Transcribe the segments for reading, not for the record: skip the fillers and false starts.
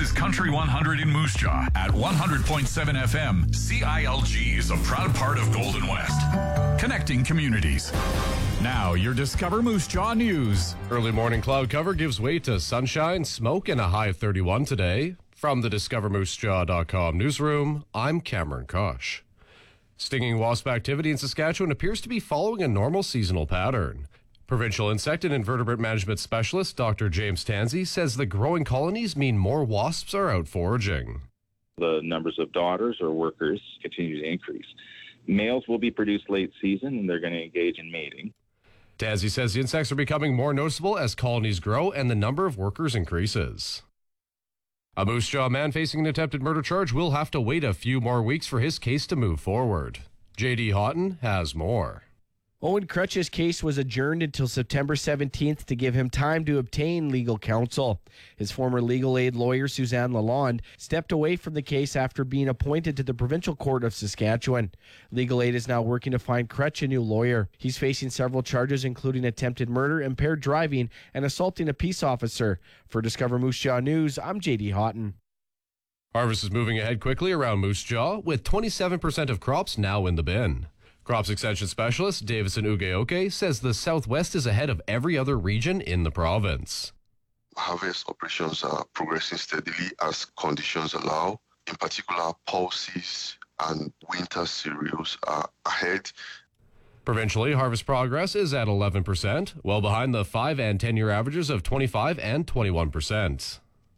is Country 100 in Moose Jaw at 100.7 FM. CILG is a proud part of Golden West, connecting communities. Now, your Discover Moose Jaw news. Early morning cloud cover gives way to sunshine, smoke, and a high of 31 today. From the DiscoverMooseJaw.com newsroom, I'm Cameron Kosh. Stinging wasp activity in Saskatchewan appears to be following a normal seasonal pattern. Provincial Insect and Invertebrate Management Specialist Dr. James Tansey says the growing colonies mean more wasps are out foraging. The numbers of daughters or workers continue to increase. Males will be produced late season and they're going to engage in mating. Tansey says the insects are becoming more noticeable as colonies grow and the number of workers increases. A Moose Jaw man facing an attempted murder charge will have to wait a few more weeks for his case to move forward. J.D. Houghton has more. Owen Crutch's case was adjourned until September 17th to give him time to obtain legal counsel. His former legal aid lawyer, Suzanne Lalonde, stepped away from the case after being appointed to the Provincial Court of Saskatchewan. Legal aid is now working to find Crutch a new lawyer. He's facing several charges, including attempted murder, impaired driving, and assaulting a peace officer. For Discover Moose Jaw News, I'm J.D. Houghton. Harvest is moving ahead quickly around Moose Jaw, with 27% of crops now in the bin. Crops Extension Specialist Davison Ugeoke says the Southwest is ahead of every other region in the province. Harvest operations are progressing steadily as conditions allow. In particular, pulses and winter cereals are ahead. Provincially, harvest progress is at 11%, well behind the 5 and 10-year averages of 25 and 21%.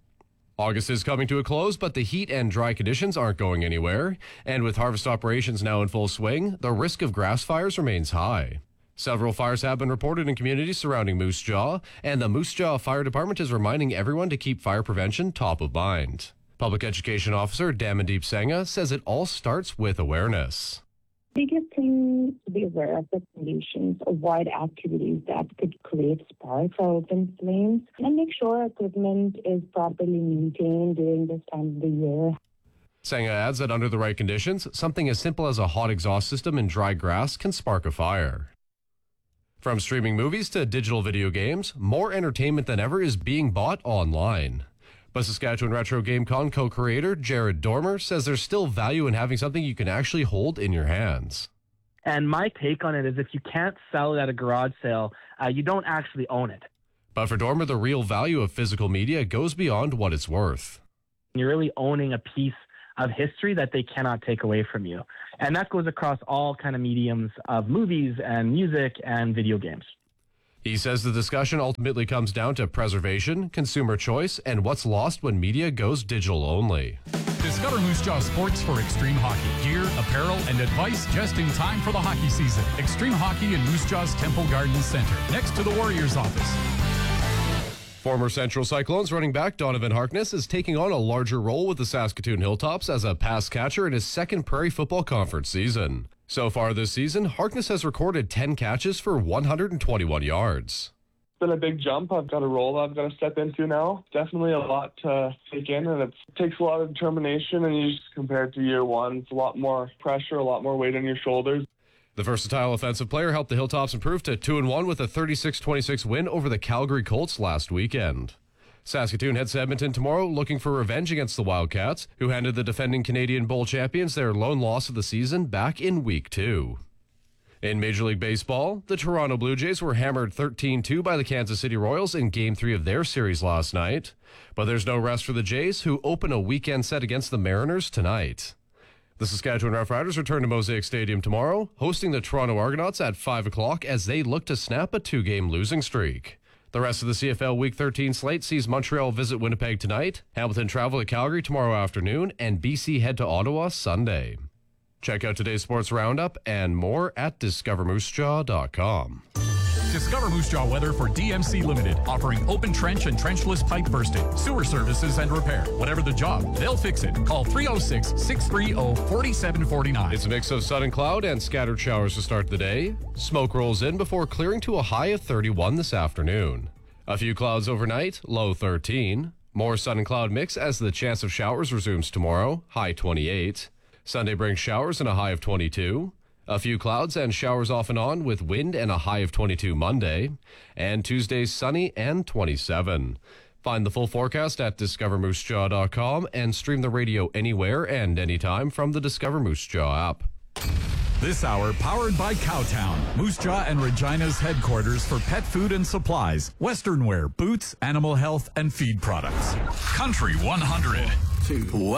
August is coming to a close, but the heat and dry conditions aren't going anywhere. And with harvest operations now in full swing, the risk of grass fires remains high. Several fires have been reported in communities surrounding Moose Jaw, and the Moose Jaw Fire Department is reminding everyone to keep fire prevention top of mind. Public Education Officer Damandeep Sangha says it all starts with awareness. Biggest thing to be aware of the conditions, avoid activities that could create sparks or open flames, and make sure equipment is properly maintained during this time of the year. Sangha adds that under the right conditions, something as simple as a hot exhaust system in dry grass can spark a fire. From streaming movies to digital video games, more entertainment than ever is being bought online. But Saskatchewan Retro GameCon co-creator Jared Dormer says there's still value in having something you can actually hold in your hands. And my take on it is if you can't sell it at a garage sale, you don't actually own it. But for Dormer, the real value of physical media goes beyond what it's worth. You're really owning a piece of history that they cannot take away from you. And that goes across all kind of mediums of movies and music and video games. He says the discussion ultimately comes down to preservation, consumer choice, and what's lost when media goes digital only. Discover Moose Jaw Sports for Extreme Hockey. Gear, apparel, and advice just in time for the hockey season. Extreme Hockey in Moose Jaw's Temple Gardens Center, next to the Warriors office. Former Central Cyclones running back Donovan Harkness is taking on a larger role with the Saskatoon Hilltops as a pass catcher in his second Prairie Football Conference season. So far this season, Harkness has recorded 10 catches for 121 yards. It's been a big jump. I've got a role I've got to step into now. Definitely a lot to take in, and it takes a lot of determination, and you just compare it to year one. It's a lot more pressure, a lot more weight on your shoulders. The versatile offensive player helped the Hilltops improve to 2-1 with a 36-26 win over the Calgary Colts last weekend. Saskatoon heads to Edmonton tomorrow looking for revenge against the Wildcats, who handed the defending Canadian Bowl champions their lone loss of the season back in Week 2. In Major League Baseball, the Toronto Blue Jays were hammered 13-2 by the Kansas City Royals in Game 3 of their series last night. But there's no rest for the Jays, who open a weekend set against the Mariners tonight. The Saskatchewan Roughriders return to Mosaic Stadium tomorrow, hosting the Toronto Argonauts at 5 o'clock as they look to snap a 2-game losing streak. The rest of the CFL Week 13 slate sees Montreal visit Winnipeg tonight, Hamilton travel to Calgary tomorrow afternoon, and BC head to Ottawa Sunday. Check out today's sports roundup and more at DiscoverMooseJaw.com. Discover Moose Jaw weather for DMC Limited, offering open trench and trenchless pipe bursting, sewer services and repair. Whatever the job, they'll fix it. Call 306-630-4749. It's a mix of sun and cloud and scattered showers to start the day. Smoke rolls in before clearing to a high of 31 this afternoon. A few clouds overnight, low 13. More sun and cloud mix as the chance of showers resumes tomorrow, high 28. Sunday brings showers and a high of 22. A few clouds and showers off and on with wind and a high of 22 Monday. And Tuesday's sunny and 27. Find the full forecast at discovermoosejaw.com and stream the radio anywhere and anytime from the Discover Moose Jaw app. This hour powered by Cowtown, Moose Jaw and Regina's headquarters for pet food and supplies, Western wear, boots, animal health, and feed products. Country 100.